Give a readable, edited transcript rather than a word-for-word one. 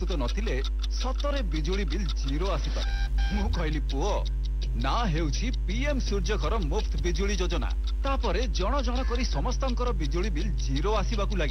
प्रस्तुत नथिले सतरे बिजुली बिल जीरो आसी पारे। मु कहली पुओ ना हेउछि पीएम सूर्यघर मुफ्त बिजुली योजना। तापरे जण जण करी समस्तंकर बिजुली बिल जीरो आसीबाकू लागी।